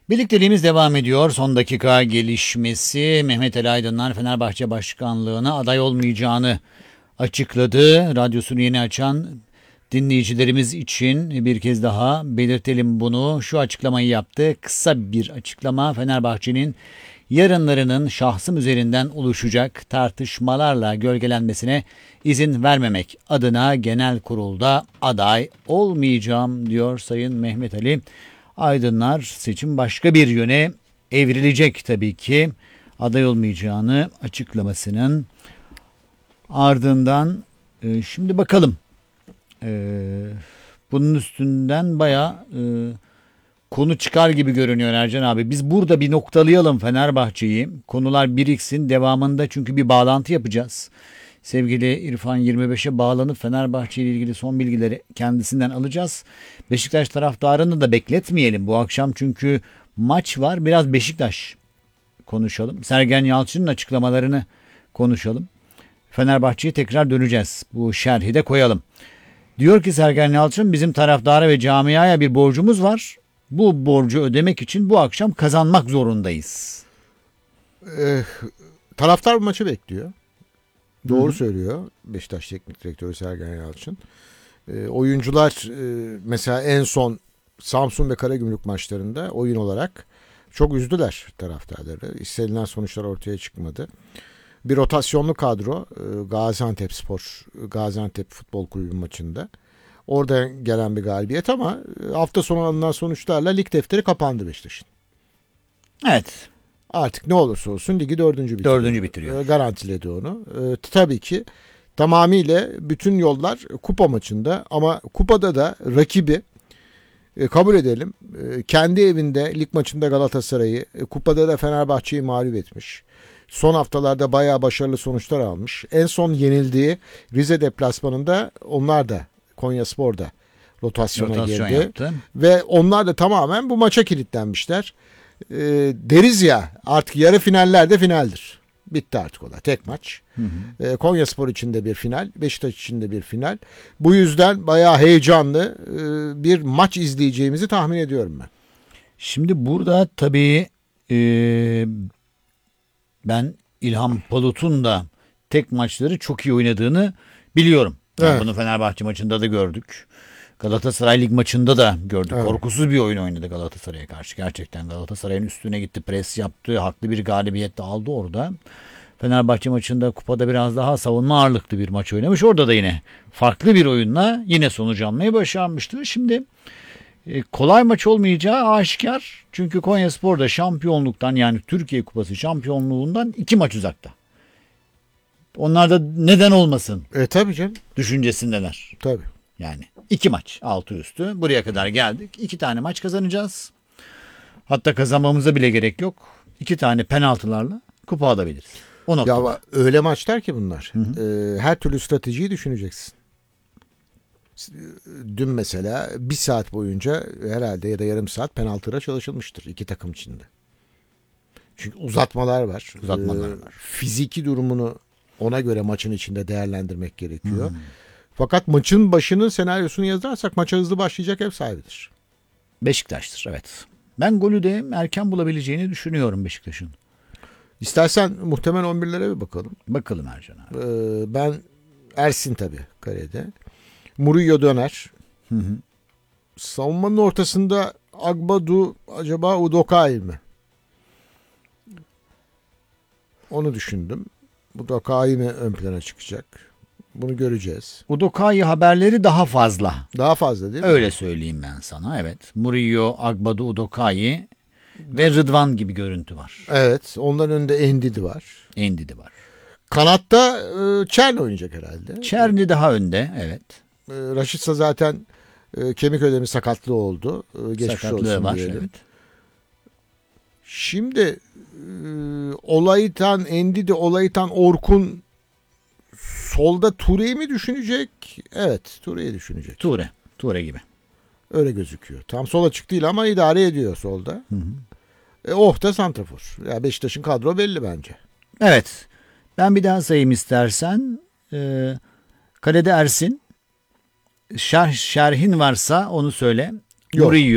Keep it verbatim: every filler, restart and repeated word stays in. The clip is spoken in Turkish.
Birlikteliğimiz devam ediyor. Son dakika gelişmesi. Mehmet Ali Aydınlar Fenerbahçe Başkanlığı'na aday olmayacağını açıkladı. Radyosunu yeni açan dinleyicilerimiz için bir kez daha belirtelim bunu. Şu açıklamayı yaptı. Kısa bir açıklama. Fenerbahçe'nin yarınlarının şahsım üzerinden oluşacak tartışmalarla gölgelenmesine izin vermemek adına genel kurulda aday olmayacağım diyor Sayın Mehmet Ali Aydınlar. Seçim başka bir yöne evrilecek tabii ki. Aday olmayacağını açıklamasının ardından e, şimdi bakalım. E, bunun üstünden bayağı e, konu çıkar gibi görünüyor Ercan abi. Biz burada bir noktalayalım Fenerbahçe'yi. Konular biriksin devamında çünkü bir bağlantı yapacağız. Sevgili İrfan yirmi beşe bağlanıp Fenerbahçe ile ilgili son bilgileri kendisinden alacağız. Beşiktaş taraftarını da bekletmeyelim bu akşam çünkü maç var. Biraz Beşiktaş konuşalım. Sergen Yalçın'ın açıklamalarını konuşalım. Fenerbahçe'ye tekrar döneceğiz. Bu şerhi de koyalım. Diyor ki Sergen Yalçın, bizim taraftara ve camiaya bir borcumuz var. Bu borcu ödemek için bu akşam kazanmak zorundayız. Ee, taraftar bu maçı bekliyor. Doğru Hı-hı. söylüyor Beşiktaş Teknik Direktörü Sergen Yalçın. Ee, oyuncular e, mesela en son Samsun ve Karagümrük maçlarında oyun olarak çok üzdüler taraftarları. İstenilen sonuçlar ortaya çıkmadı. Bir rotasyonlu kadro e, Gaziantepspor, Gaziantep Futbol Kulübü maçında. Orada gelen bir galibiyet ama hafta sonu alınan sonuçlarla lig defteri kapandı Beşiktaş'ın. Evet. Artık ne olursa olsun ligi dördüncü bitiriyor. Dördüncü bitiriyor. E, garantiledi onu. E, tabii ki tamamıyla bütün yollar kupa maçında ama kupada da rakibi e, kabul edelim. E, kendi evinde lig maçında Galatasaray'ı, e, kupada da Fenerbahçe'yi mağlup etmiş. Son haftalarda bayağı başarılı sonuçlar almış. En son yenildiği Rize deplasmanında onlar da Konyaspor'da rotasyona Rotasyon girdi. yaptı. Ve onlar da tamamen bu maça kilitlenmişler. E, deriz ya artık yarı finaller de finaldir. Bitti artık o da tek maç. Hı hı. E, Konyaspor için de bir final, Beşiktaş için de bir final. Bu yüzden bayağı heyecanlı e, bir maç izleyeceğimizi tahmin ediyorum ben. Şimdi burada tabii e, ben İlhan Palut'un da tek maçları çok iyi oynadığını biliyorum. Yani evet. Bunu Fenerbahçe maçında da gördük. Galatasaray Lig maçında da gördük. Evet. Korkusuz bir oyun oynadı Galatasaray'a karşı. Gerçekten Galatasaray'ın üstüne gitti, pres yaptı. Haklı bir galibiyet de aldı orada. Fenerbahçe maçında kupada biraz daha savunma ağırlıklı bir maç oynamış. Orada da yine farklı bir oyunla yine sonuç almayı başarmıştı. Şimdi e, kolay maç olmayacağı aşikar. Çünkü Konyaspor da şampiyonluktan yani Türkiye Kupası şampiyonluğundan iki maç uzakta. Onlar da neden olmasın? E tabii canım. Düşüncesindeler. Tabii. Yani iki maç altı üstü. Buraya kadar geldik. İki tane maç kazanacağız. Hatta kazanmamıza bile gerek yok. İki tane penaltılarla kupa alabiliriz. O noktada. Ya öyle maçlar ki bunlar. Hı hı. Ee, her türlü stratejiyi düşüneceksin. Dün mesela bir saat boyunca herhalde ya da yarım saat penaltıra çalışılmıştır iki takım içinde. Çünkü uzatmalar var. Uzatmalar ee, var. Fiziki durumunu ona göre maçın içinde değerlendirmek gerekiyor. Hmm. Fakat maçın başının senaryosunu yazarsak maça hızlı başlayacak ev sahibidir. Beşiktaş'tır evet. Ben golü de erken bulabileceğini düşünüyorum Beşiktaş'ın. İstersen muhtemel on birlere bir bakalım. Bakalım Ercan abi. Ee, ben Ersin tabii kalede. Murillo döner. Hı hı. Savunmanın ortasında Agbadu acaba Udokai mi? Onu düşündüm. Udokai mi ön plana çıkacak? Bunu göreceğiz. Udokai haberleri daha fazla. Daha fazla değil mi? Öyle söyleyeyim ben sana evet. Murillo, Agbadu, Udokai ve Rıdvan gibi görüntü var. Evet. Onların önünde Endidi var. Endidi var. Kanatta e, Çerni oynayacak herhalde. Çerni daha önde evet. E, Raşitsa zaten e, kemik ödemi sakatlığı oldu. E, geçmiş Sakatlığı olsun var diyelim. evet. Şimdi e, Olaytan, Endidi, Olaytan, Orkun solda Ture'yi mi düşünecek? Evet, Ture'yi düşünecek. Ture, Ture gibi. Öyle gözüküyor. Tam sol açık değil ama idare ediyor solda. Hı hı. E, oh da santrafor. Ya Beşiktaş'ın kadro belli bence. Evet. Ben bir daha sayayım istersen. Ee, kalede Ersin. Şer, şerhin varsa onu söyle. Yok. Murillo.